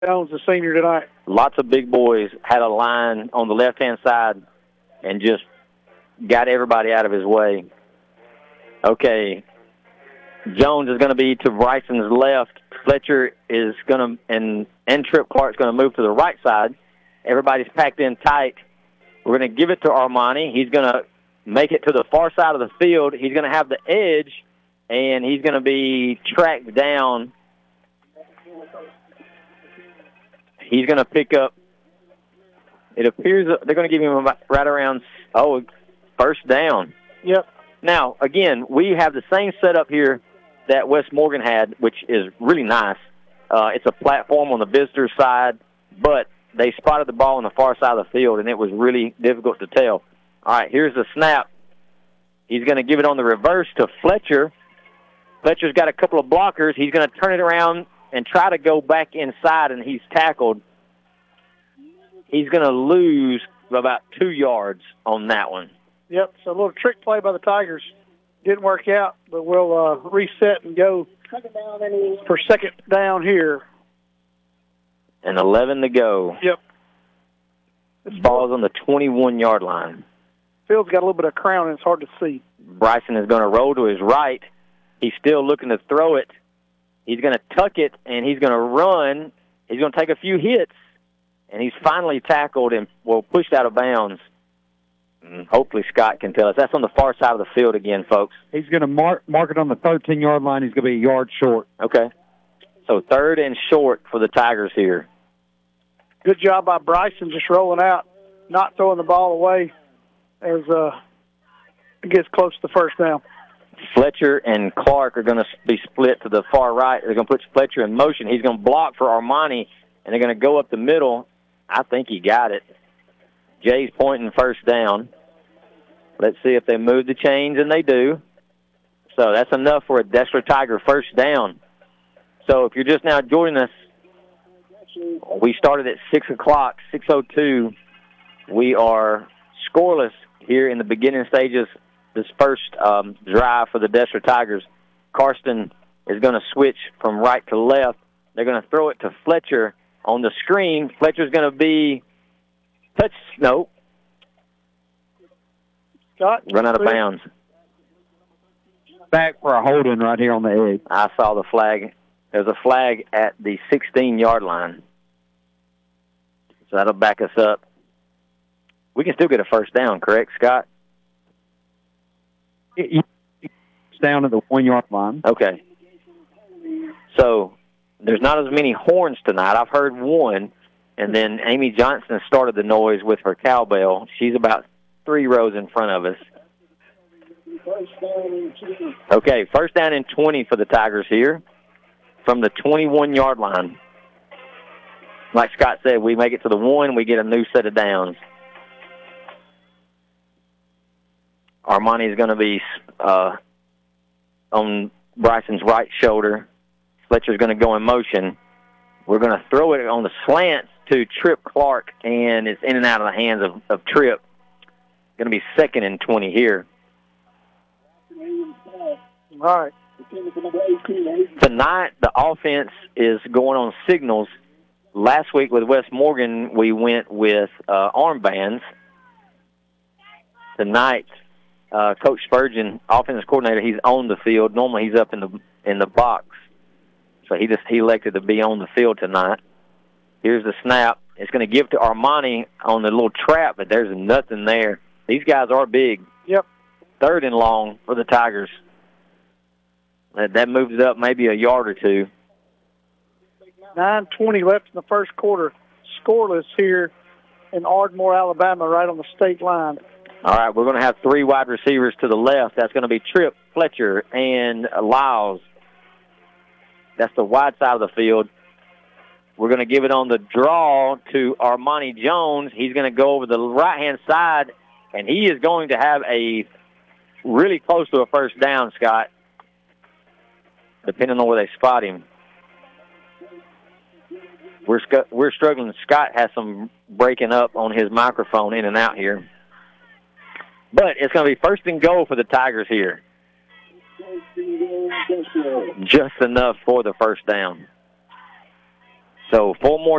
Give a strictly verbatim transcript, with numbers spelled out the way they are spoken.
Jones, the senior tonight. Lots of big boys had a line on the left-hand side and just got everybody out of his way. Okay, Jones is going to be to Bryson's left. Fletcher is going to, and, and Trip Clark's going to move to the right side. Everybody's packed in tight. We're going to give it to Armani. He's going to make it to the far side of the field. He's going to have the edge, and he's going to be tracked down. He's going to pick up, it appears they're going to give him about right around, oh, first down. Yep. Now, again, we have the same setup here that West Morgan had, which is really nice. Uh, it's a platform on the visitor side, but they spotted the ball on the far side of the field, and it was really difficult to tell. All right, here's the snap. He's going to give it on the reverse to Fletcher. Fletcher's got a couple of blockers. He's going to turn it around and try to go back inside, and he's tackled. He's going to lose about two yards on that one. Yep, so a little trick play by the Tigers. Didn't work out, but we'll uh, reset and go for second down here. And eleven to go. Yep. This ball's on the twenty-one-yard line. Field's got a little bit of crown, and it's hard to see. Bryson is going to roll to his right. He's still looking to throw it. He's going to tuck it, and he's going to run. He's going to take a few hits, and he's finally tackled and, well, pushed out of bounds. And hopefully Scott can tell us. That's on the far side of the field again, folks. He's going to mark, mark it on the thirteen-yard line. He's going to be a yard short. Okay. So third and short for the Tigers here. Good job by Bryson just rolling out, not throwing the ball away as uh, it gets close to the first down. Fletcher and Clark are going to be split to the far right. They're going to put Fletcher in motion. He's going to block for Armani, and they're going to go up the middle. I think he got it. Jay's pointing first down. Let's see if they move the chains, and they do. So that's enough for a Dessler Tiger first down. So if you're just now joining us, we started at six o'clock, six oh two. We are scoreless here in the beginning stages, this first um, drive for the Dessler Tigers. Karsten is going to switch from right to left. They're going to throw it to Fletcher on the screen. Fletcher's going to be touch, no. Scott, Run out of bounds. Back for a holding right here on the edge. I saw the flag. There's a flag at the sixteen-yard line. So that'll back us up. We can still get a first down, correct, Scott? It's down at the one-yard line. Okay. So there's not as many horns tonight. I've heard one, and then Amy Johnson started the noise with her cowbell. She's about three rows in front of us. Okay, first down and twenty for the Tigers here from the twenty-one-yard line. Like Scott said, we make it to the one, we get a new set of downs. Armani is going to be uh, on Bryson's right shoulder. Fletcher's going to go in motion. We're going to throw it on the slant to Trip Clark, and it's in and out of the hands of, of Trip. Going to be second and twenty here. All right. Tonight, the offense is going on signals. Last week with West Morgan, we went with uh, armbands. Tonight, uh, Coach Spurgeon, offensive coordinator, he's on the field. Normally, he's up in the in the box, so he just he elected to be on the field tonight. Here's the snap. It's going to give to Armani on the little trap, but there's nothing there. These guys are big. Yep. Third and long for the Tigers. That, that moves it up maybe a yard or two. nine twenty left in the first quarter. Scoreless here in Ardmore, Alabama, right on the state line. All right, we're going to have three wide receivers to the left. That's going to be Tripp, Fletcher, and Lyles. That's the wide side of the field. We're going to give it on the draw to Armani Jones. He's going to go over the right-hand side, and he is going to have a really close to a first down, Scott, depending on where they spot him. We're sc- we're struggling. Scott has some breaking up on his microphone in and out here. But it's going to be first and goal for the Tigers here. Just enough for the first down. So four more